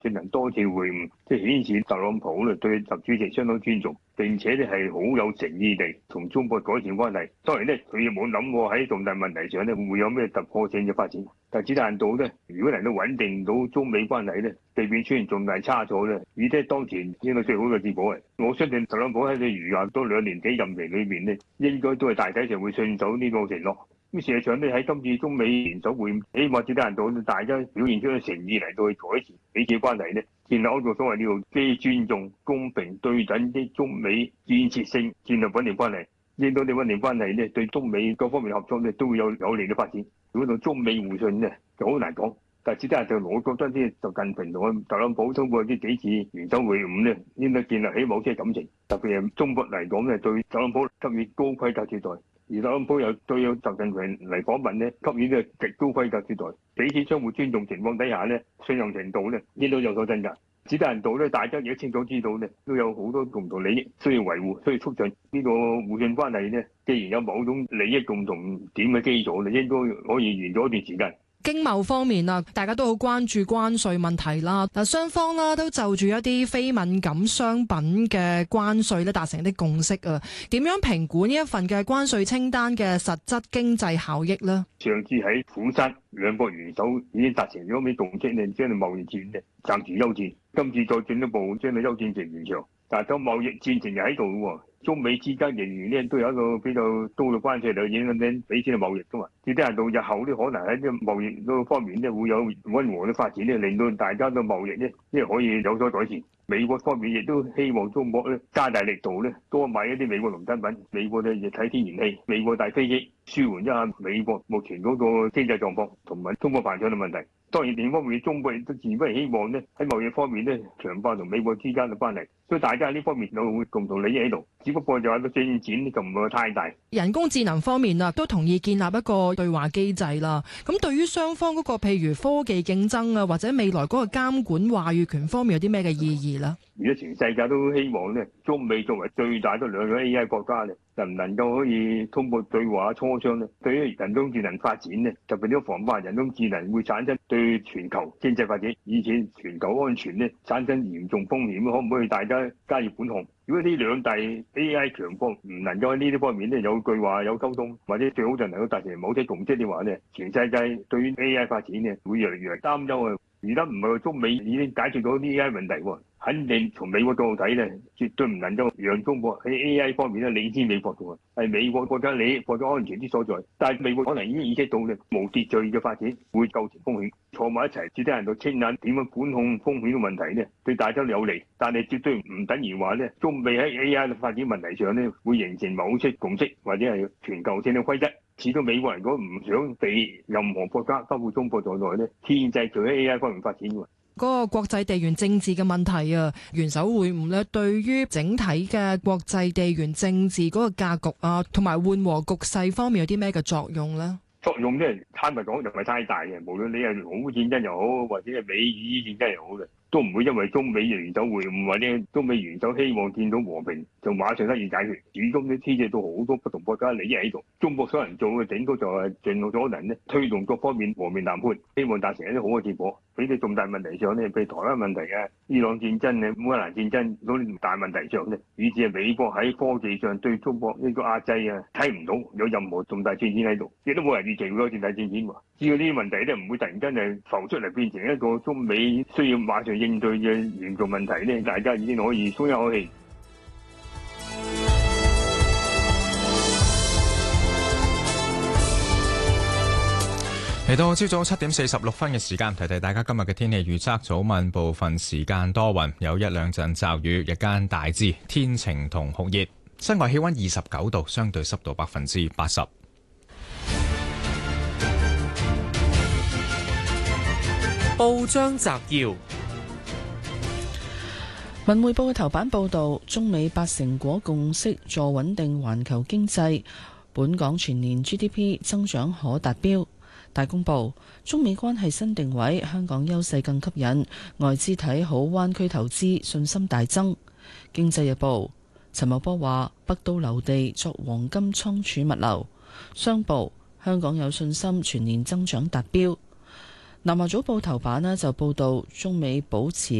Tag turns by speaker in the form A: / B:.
A: 進行多次會晤，即係顯示特朗普咧對習主席相當尊重，並且咧係好有誠意地同中國改善關係。當然咧，佢亦冇諗過喺重大問題上咧會有咩突破性嘅發展。但係只但到咧，如果能夠穩定到中美關係咧，避免出現重大差錯咧，已經係當前應該最好嘅結果嚟。我相信特朗普喺佢餘下多2年幾任期裏邊咧，應該都係大體上會信守呢個承諾。咁事實上咧，喺今次中美元首會晤，起碼只得人到大家表現出嘅誠意嚟到去改善彼此關係咧，建立一個所謂呢個基尊重、公平、對等的中美建設性戰略穩定關係。令到你穩定關係咧，對中美各方面合作咧都會有利嘅發展。如果到中美互信咧，就好難講。但係只得人就我覺得啲習近平同特朗普通過呢幾次元首會晤咧，應該建立起某些感情。特別係中國嚟講咧，對特朗普給予高規格接待。而特朗普又對有習近平嚟訪問咧，給予呢個極高規格接待，彼此相互尊重情況底下咧，信任程度咧應該有所增加。只得人道咧，大家亦都清楚知道咧，都有好多共同利益需要維護，需要促進呢個互信關係咧。既然有某種利益共同點嘅基礎咧，應該可以延續一段時間。
B: 經貿方面啊，大家都好關注關稅問題啦。嗱，雙方啦都就住一啲非敏感商品嘅關稅咧達成一啲共識啊。點樣評估呢一份嘅關稅清單嘅實質經濟效益呢？
A: 上次喺釜山兩國元首已經達成咗啲共識咧，將貿易戰咧暫時休戰。今次再進一步將個休戰期延長，但係個貿易戰情又喺度喎。中美之間仍然咧都有一個比較高嘅關稅嚟影響緊彼此嘅貿易噶嘛，只得人到日後咧可能喺啲貿易嗰方面咧會有溫和嘅發展咧，令到大家嘅貿易咧即係可以有所改善。美國方面亦都希望中國咧加大力度咧多買一啲美國農產品，美國嘅液體天然氣、美國大飛機，舒緩一下美國目前嗰個經濟狀況同埋通貨膨脹嘅問題。當然另一方面，中國亦都自不然希望咧喺貿易方面咧強化同美國之間嘅關係，所以大家喺呢方面有共同利益喺度。只不過就係個進展就唔會太大。
B: 人工智能方面啊，都同意建立一個對話機制啦。咁對於雙方嗰個譬如科技競爭啊，或者未來嗰個監管話語權方面有啲咩嘅意義呢？
A: 而家全世界都希望咧，中美作為最大嗰兩個 AI 國家咧，能唔能夠可以通過對話磋商咧，對於人工智能發展咧，特別呢個防範人工智能會產生對全球經濟發展以至全球安全咧產生嚴重風險，可唔可以大家加以管控？如果呢兩大 AI 強國唔能夠喺呢啲方面咧有對話有溝通，或者最好就能夠達成某些共識嘅話咧，全世界對於 AI 發展咧會越嚟越擔憂啊！而家唔係話中美已經解決到呢 AI 問題喎，肯定從美國角度睇咧，絕對唔能夠讓中國喺 AI 方面咧領先美國嘅喎，係美國國家利益、國家安全之所在。但係美國可能已經意識到咧，無秩序嘅發展會構成風險，坐埋一齊，只得人到清眼點樣管控風險嘅問題咧，對大家都有利。但係絕對唔等於話咧，中美喺 AI 嘅發展問題上咧，會形成某些共識或者係全球性嘅規則。始終美國人如果唔想被任何國家，包括中國在內咧，牽制佢喺 AI 方面發展嘅。
B: 嗰個國際地緣政治嘅問題啊，元首會晤咧，對於整體嘅國際地緣政治嗰個格局啊，同埋緩和局勢方面有啲咩嘅作用咧？
A: 作用咧，坦白講就唔係太大嘅。無論你係俄烏戰爭又好，或者係美伊戰爭又好嘅，都唔會因為中美元首會晤或者中美元首希望見到和平就馬上得以解決。始終都牽涉到好多不同國家利益喺度。中國所能做嘅頂多就係盡可能咧推動各方面和平談判，希望達成一啲好嘅結果。喺啲重大問題上咧，譬如台灣問題啊、伊朗戰爭啊、烏克蘭戰爭嗰啲大問題上咧，以至係美國喺科技上對中國呢個壓制啊，睇唔到有任何重大進展喺度，亦都冇人預期會有重大進展喎。只要呢啲問題咧唔會突然間係浮出嚟變成一個中美需要馬上應對嘅嚴重問題咧，大家已經可以鬆一口氣。
C: 嚟到朝早7點46分嘅時間，提提大家今日嘅天氣預測。早晚部分時間多雲，有一兩陣驟雨，日間大致天晴同酷熱。室外氣溫29度，相對濕度80%。
D: 報章摘要：文匯報嘅頭版報道，中美8成果共識助穩定環球經濟，本港全年 GDP 增長可達標。大公報：中美關係新定位，香港優勢更吸引，外資睇好灣區投資，信心大增。經濟日報：陳茂波話北都留地作黃金倉儲物流。商報：香港有信心全年增長達標。 南華早報頭版呢就報道中美保持